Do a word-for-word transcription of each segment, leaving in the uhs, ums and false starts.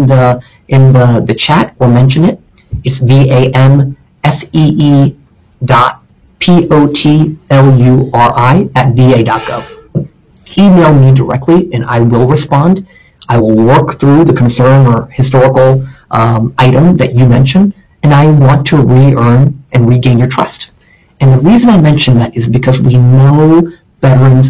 in the in the, the chat or mention it. It's V A M S E E dot P O T L U R I at V A dot gov. Email me directly and I will respond. I will work through the concern or historical um, item that you mentioned, and I want to re-earn and regain your trust. And the reason I mention that is because we know veterans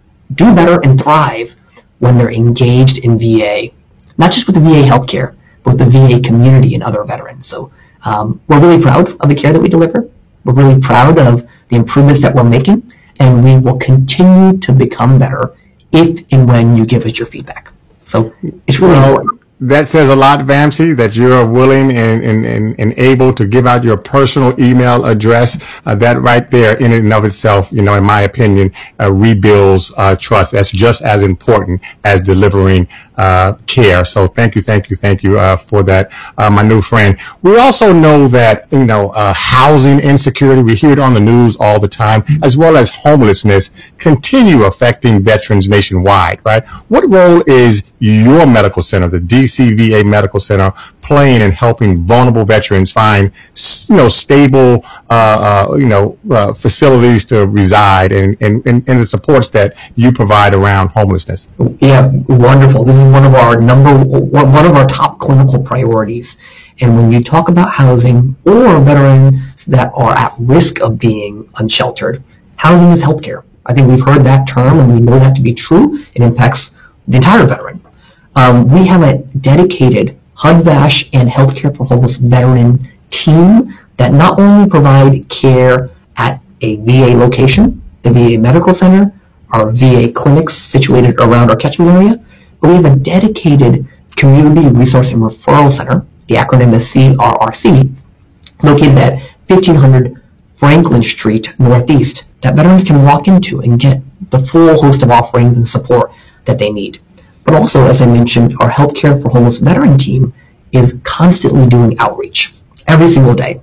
do better and thrive when they're engaged in V A, not just with the V A healthcare, but with the V A community and other veterans. So um, we're really proud of the care that we deliver. We're really proud of the improvements that we're making, and we will continue to become better if and when you give us your feedback. So it's really well, important. That says a lot, Vamsi, that you're willing and, and, and, and able to give out your personal email address. Uh, that right there in and of itself, you know, in my opinion, uh, rebuilds uh, trust. That's just as important as delivering uh, care. So thank you, thank you, thank you uh, for that, uh, my new friend. We also know that, you know, uh, housing insecurity, we hear it on the news all the time, as well as homelessness, continue affecting veterans nationwide, right? What role is your medical center, the D C V A Medical Center, playing in helping vulnerable veterans find, you know, stable, uh, uh, you know, uh, facilities to reside, and, and, and the supports that you provide around homelessness? Yeah, wonderful. This is one of our number, one of our top clinical priorities. And when you talk about housing or veterans that are at risk of being unsheltered, housing is healthcare. I think we've heard that term, and we know that to be true. It impacts the entire veteran. Um, we have a dedicated H U D V A S H and Healthcare for Homeless veteran team that not only provide care at a V A location, the V A Medical Center, our V A clinics situated around our catchment area, but we have a dedicated Community Resource and Referral Center, the acronym is C R R C, located at fifteen hundred Franklin Street Northeast, that veterans can walk into and get the full host of offerings and support that they need. But also, as I mentioned, our Healthcare for Homeless veteran team is constantly doing outreach every single day.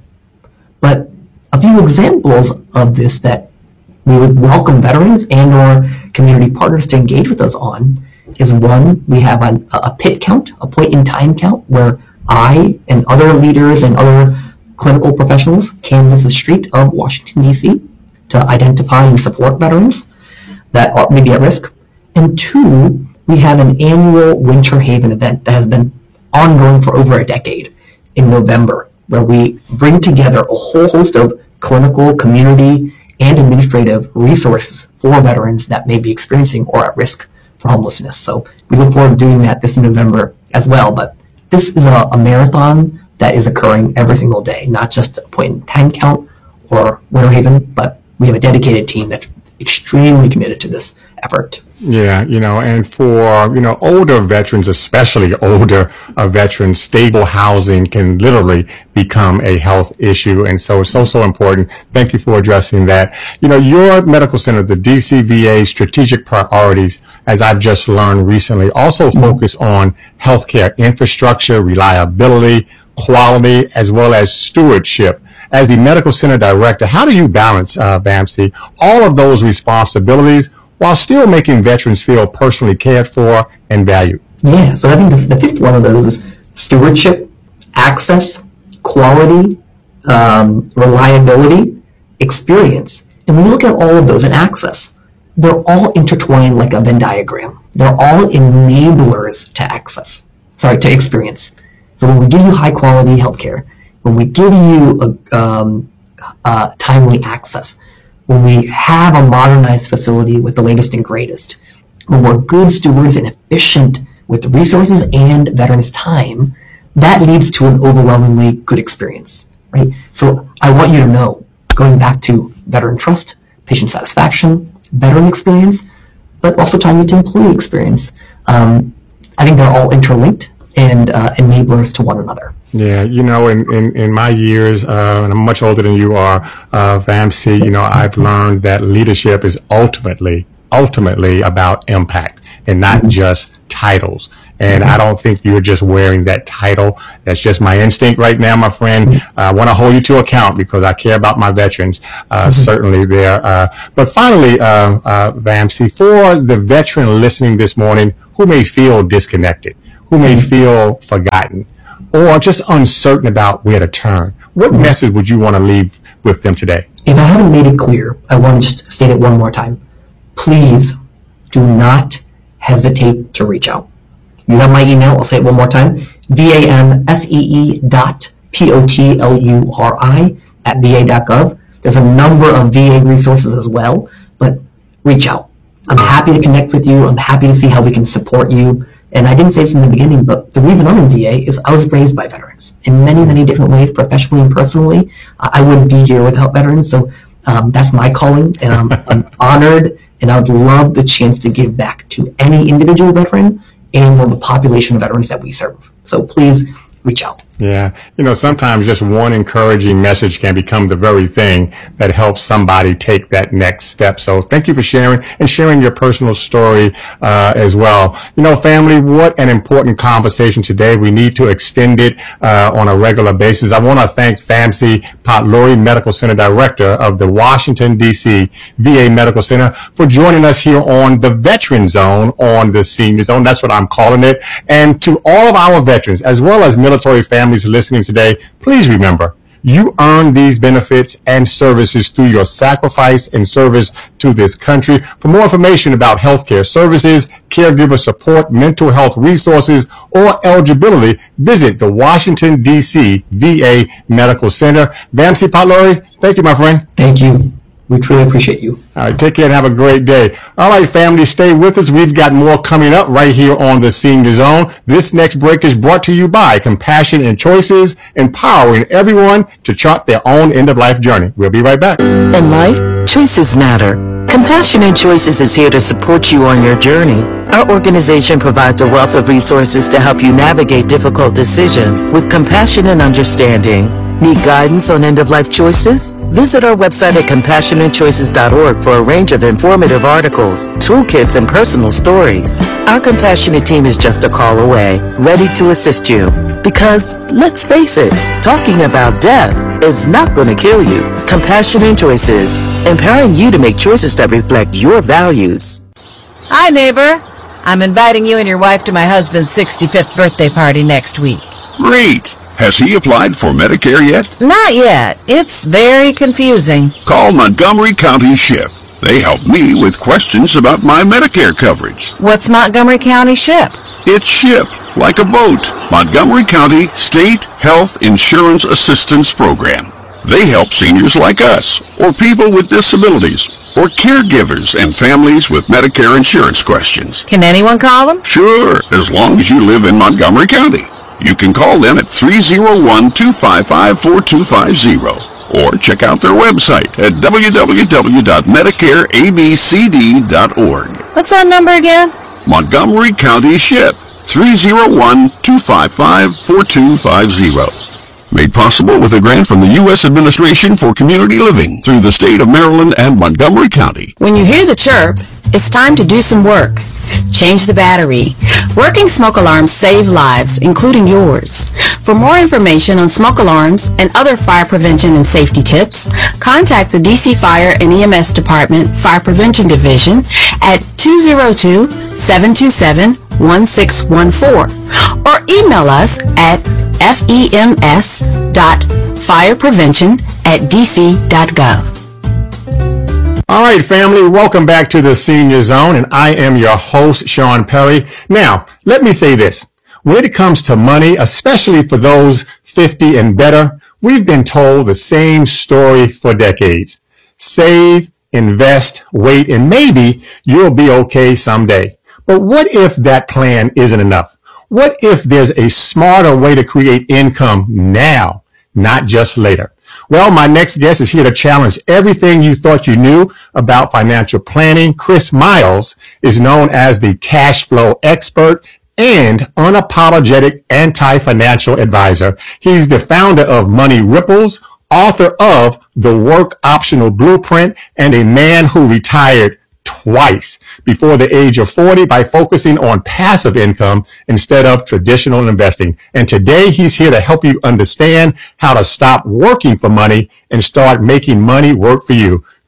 But a few examples of this that we would welcome veterans and or community partners to engage with us on is, one, we have a, a P I T count, a point in time count, where I and other leaders and other clinical professionals canvass the street of Washington, D C to identify and support veterans that are maybe at risk. And two, we have an annual Winter Haven event that has been ongoing for over a decade in November, where we bring together a whole host of clinical, community, and administrative resources for veterans that may be experiencing or at risk for homelessness. So we look forward to doing that this November as well. But this is a, a marathon that is occurring every single day, not just a point in time count or Winter Haven, but we have a dedicated team that's extremely committed to this effort. Yeah, you know, and for, you know, older veterans, especially older uh, veterans, stable housing can literally become a health issue. And so it's so, so important. Thank you for addressing that. You know, your medical center, the D C V A strategic priorities, as I've just learned recently, also focus on healthcare infrastructure, reliability, quality, as well as stewardship. As the medical center director, how do you balance, uh, Vamsi, all of those responsibilities while still making veterans feel personally cared for and valued? Yeah, so I think the, the fifth one of those is stewardship, access, quality, um, reliability, experience. And when you look at all of those in access, they're all intertwined like a Venn diagram. They're all enablers to access, sorry, to experience. So when we give you high quality healthcare, when we give you a, um, uh, timely access, when we have a modernized facility with the latest and greatest, when we're good stewards and efficient with the resources and veterans' time, that leads to an overwhelmingly good experience, right? So I want you to know, going back to veteran trust, patient satisfaction, veteran experience, but also tying it to employee experience, um, I think they're all interlinked and uh, enablers to one another. Yeah, you know, in, in, in my years, uh, and I'm much older than you are, uh, Vamsi, you know, I've learned that leadership is ultimately, ultimately about impact and not just titles. And I don't think you're just wearing that title. That's just my instinct right now, my friend. I want to hold you to account because I care about my veterans, uh, mm-hmm. certainly there. Uh, but finally, uh, uh, Vamsi, for the veteran listening this morning who may feel disconnected, who may feel forgotten or just uncertain about where to turn, what mm-hmm. message would you want to leave with them today? If I haven't made it clear, I want to just state it one more time. Please do not hesitate to reach out. You have my email. I'll say it one more time. V A M S E E dot P O T L U R I at V A dot gov. There's a number of V A resources as well, but reach out. I'm happy to connect with you. I'm happy to see how we can support you. And I didn't say this in the beginning, but the reason I'm in V A is I was raised by veterans in many, many different ways, professionally and personally. I wouldn't be here without veterans. So um, that's my calling, and I'm, I'm honored, and I would love the chance to give back to any individual veteran and or the population of veterans that we serve. So please reach out. Yeah. You know, sometimes just one encouraging message can become the very thing that helps somebody take that next step. So thank you for sharing and sharing your personal story uh, as well. You know, family, what an important conversation today. We need to extend it uh, on a regular basis. I want to thank Vamsi Patluri, Medical Center Director of the Washington, D C V A Medical Center, for joining us here on the Veteran Zone, on the Senior Zone. That's what I'm calling it. And to all of our veterans, as well as military families listening today, please remember, you earn these benefits and services through your sacrifice and service to this country. For more information about healthcare services, caregiver support, mental health resources, or eligibility, visit the Washington, D C V A Medical Center. Vamsi Patluri, thank you, my friend. Thank you. We truly appreciate you. All right, take care and have a great day. All right, family, stay with us. We've got more coming up right here on the Senior Zone. This next break is brought to you by Compassion and Choices, empowering everyone to chart their own end-of-life journey. We'll be right back. In life, choices matter. Compassion and Choices is here to support you on your journey. Our organization provides a wealth of resources to help you navigate difficult decisions with compassion and understanding. Need guidance on end-of-life choices? Visit our website at compassion and choices dot org for a range of informative articles, toolkits, and personal stories. Our compassionate team is just a call away, ready to assist you. Because, let's face it, talking about death is not going to kill you. Compassion and Choices, empowering you to make choices that reflect your values. Hi, neighbor. I'm inviting you and your wife to my husband's sixty-fifth birthday party next week. Great. Has he applied for Medicare yet? Not yet. It's very confusing. Call Montgomery County SHIP. They help me with questions about my Medicare coverage. What's Montgomery County SHIP? It's SHIP, like a boat. Montgomery County State Health Insurance Assistance Program. They help seniors like us, or people with disabilities, or caregivers and families with Medicare insurance questions. Can anyone call them? Sure, as long as you live in Montgomery County. You can call them at three oh one, two five five, four two five zero or check out their website at w w w dot medicare a b c d dot org. What's that number again? Montgomery County SHIP, three oh one, two five five, four two five zero. Made possible with a grant from the U S Administration for Community Living through the state of Maryland and Montgomery County. When you hear the chirp, it's time to do some work. Change the battery. Working smoke alarms save lives, including yours. For more information on smoke alarms and other fire prevention and safety tips, contact the D C Fire and E M S Department Fire Prevention Division at two oh two, seven two seven, one six one four or email us at fems dot fireprevention at d c dot gov. All right, family, welcome back to the Senior Zone, and I am your host, Sean Perry. Now, let me say this. When it comes to money, especially for those fifty and better, we've been told the same story for decades. Save, invest, wait, and maybe you'll be okay someday. But what if that plan isn't enough? What if there's a smarter way to create income now, not just later? Well, my next guest is here to challenge everything you thought you knew about financial planning. Chris Miles is known as the cash flow expert and unapologetic anti-financial advisor. He's the founder of Money Ripples, author of The Work Optional Blueprint, and a man who retired twice before the age of forty by focusing on passive income instead of traditional investing. And today he's here to help you understand how to stop working for money and start making money work for you.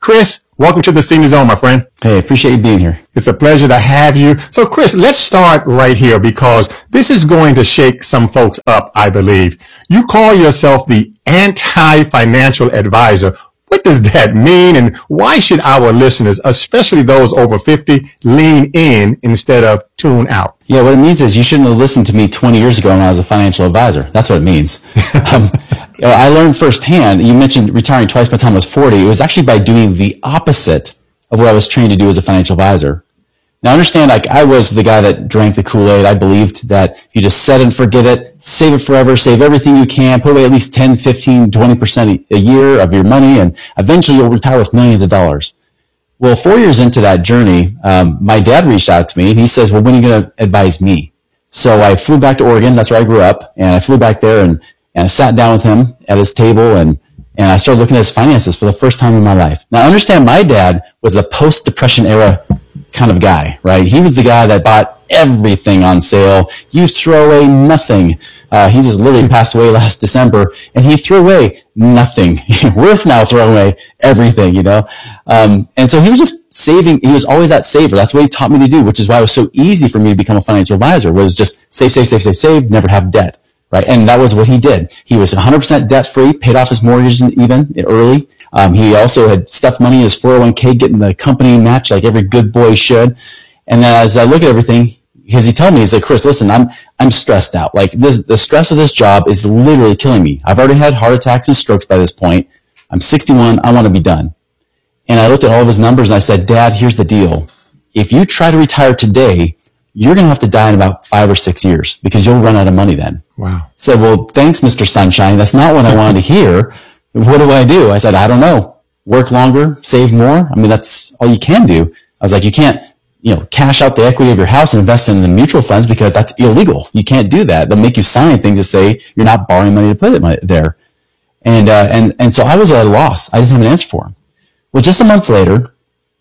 Chris, welcome to the Senior Zone, my friend. Hey, appreciate you being here. It's a pleasure to have you. So, Chris, let's start right here because this is going to shake some folks up, I believe. You call yourself the anti-financial advisor. What does that mean, and why should our listeners, especially those over fifty, lean in instead of tune out? Yeah, what it means is you shouldn't have listened to me twenty years ago when I was a financial advisor. That's what it means. um, you know, I learned firsthand, you mentioned retiring twice by the time I was forty. It was actually by doing the opposite of what I was trained to do as a financial advisor. Now, understand, like, I was the guy that drank the Kool-Aid. I believed that if you just set it and forget it, save it forever, save everything you can, put away at least ten, fifteen, twenty percent a year of your money, and eventually you'll retire with millions of dollars. Well, four years into that journey, um, my dad reached out to me, and he says, well, when are you going to advise me? So I flew back to Oregon. That's where I grew up. And I flew back there, and, and I sat down with him at his table, and and I started looking at his finances for the first time in my life. Now, understand, my dad was a post-Depression era kind of guy, right? He was the guy that bought everything on sale. You throw away nothing. Uh, he just literally passed away last December, and he threw away nothing. Worth now throwing away everything, you know? Um, and so he was just saving. He was always that saver. That's what he taught me to do, which is why it was so easy for me to become a financial advisor, was just save, save, save, save, save, never have debt. Right. And that was what he did. He was one hundred percent debt free, paid off his mortgage even early. Um, he also had stuffed money in his four oh one k, getting the company match like every good boy should. And then as I look at everything, because he told me, he's like, Chris, listen, I'm, I'm stressed out. Like this, the stress of this job is literally killing me. I've already had heart attacks and strokes by this point. I'm sixty-one. I want to be done. And I looked at all of his numbers and I said, Dad, here's the deal. If you try to retire today, you're going to have to die in about five or six years because you'll run out of money then. Wow. So, well, thanks, Mister Sunshine. That's not what I wanted to hear. What do I do? I said, I don't know. Work longer, save more. I mean, that's all you can do. I was like, you can't, you know, cash out the equity of your house and invest in the mutual funds because that's illegal. You can't do that. They'll make you sign things that say you're not borrowing money to put it there. And, uh, and, and so I was at a loss. I didn't have an answer for him. Well, just a month later,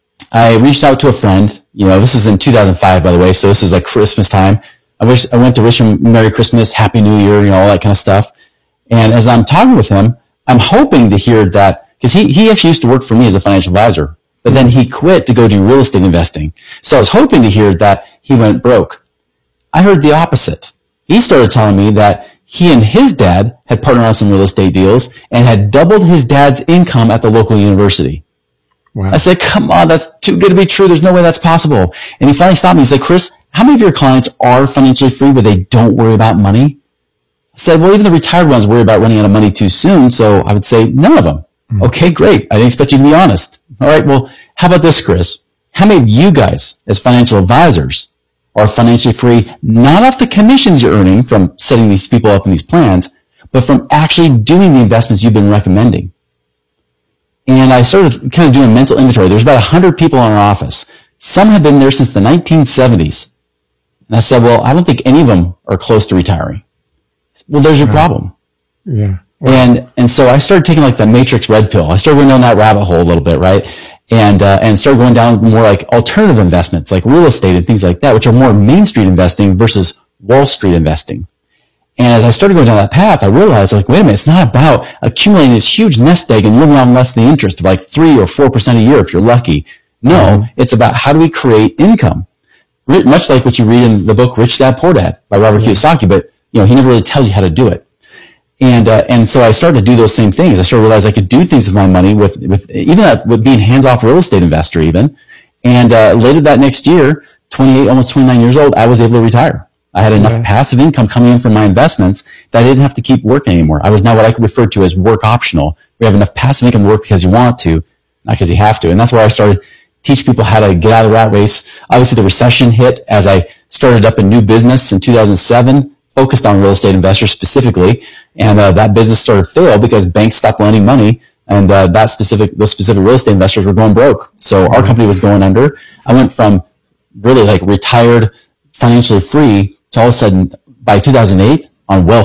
I reached out to a friend. You know, this was in two thousand five, by the way, so this is like Christmas time. I wish I went to wish him Merry Christmas, Happy New Year, you know, all that kind of stuff. And as I'm talking with him, I'm hoping to hear that, because he, he actually used to work for me as a financial advisor, but then he quit to go do real estate investing. So I was hoping to hear that he went broke. I heard the opposite. He started telling me that he and his dad had partnered on some real estate deals and had doubled his dad's income at the local university. Wow. I said, come on, that's too good to be true. There's no way that's possible. And he finally stopped me. He said, Chris, how many of your clients are financially free where they don't worry about money? I said, well, even the retired ones worry about running out of money too soon. So I would say none of them. Mm-hmm. Okay, great. I didn't expect you to be honest. All right. Well, how about this, Chris? How many of you guys as financial advisors are financially free, not off the commissions you're earning from setting these people up in these plans, but from actually doing the investments you've been recommending? And I started kind of doing a mental inventory. There's about one hundred people in our office. Some have been there since the nineteen seventies. And I said, well, I don't think any of them are close to retiring. Well, there's your wow. problem. Yeah. Wow. And and so I started taking like the Matrix red pill. I started going down that rabbit hole a little bit, right? And uh, and started going down more like alternative investments, like real estate and things like that, which are more Main Street investing versus Wall Street investing. And as I started going down that path, I realized, like, wait a minute, it's not about accumulating this huge nest egg and living on less than the interest of like three or four percent a year if you're lucky. No, mm-hmm. It's about how do we create income, much like what you read in the book Rich Dad Poor Dad by Robert mm-hmm. Kiyosaki. But you know, he never really tells you how to do it. And uh, and so I started to do those same things. I started to realize I could do things with my money, with with even that, with being hands-off real estate investor even. And uh, later that next year, twenty-eight, almost twenty-nine years old, I was able to retire. I had enough yeah. passive income coming in from my investments that I didn't have to keep working anymore. I was now what I could refer to as work optional. We have enough passive income to work because you want to, not because you have to. And that's where I started teach people how to get out of the rat race. Obviously, the recession hit as I started up a new business in two thousand seven, focused on real estate investors specifically. And uh, that business started to fail because banks stopped lending money. And uh, that specific, those specific real estate investors were going broke. So our company was going under. I went from really like retired, financially free, to all of a sudden, by two thousand eight, on well